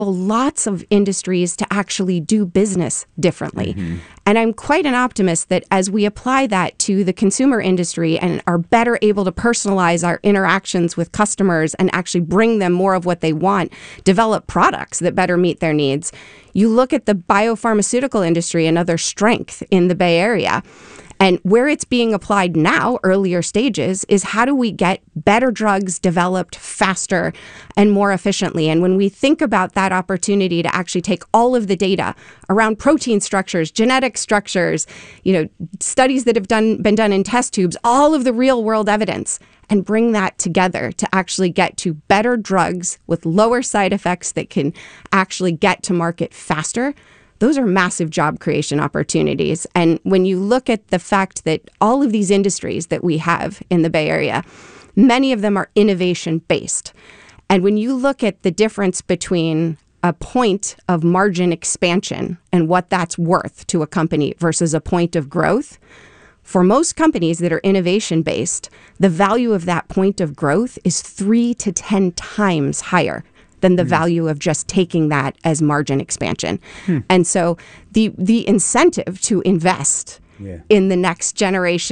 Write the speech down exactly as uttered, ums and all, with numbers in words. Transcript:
lots of industries to actually do business differently. Mm-hmm. And I'm quite an optimist that as we apply that to the consumer industry and are better able to personalize our interactions with customers and actually bring them more of what they want, develop products that better meet their needs. You look at the biopharmaceutical industry, another strength in the Bay Area. And where it's being applied now, earlier stages, is how do we get better drugs developed faster and more efficiently? And when we think about that opportunity to actually take all of the data around protein structures, genetic structures, you know, studies that have done been done in test tubes, all of the real world evidence, and bring that together to actually get to better drugs with lower side effects that can actually get to market faster, those are massive job creation opportunities. And when you look at the fact that all of these industries that we have in the Bay Area, many of them are innovation-based. And when you look at the difference between a point of margin expansion and what that's worth to a company versus a point of growth, for most companies that are innovation-based, the value of that point of growth is three to ten times higher than the mm. value of just taking that as margin expansion. Hmm. And so the the incentive to invest yeah. in the next generation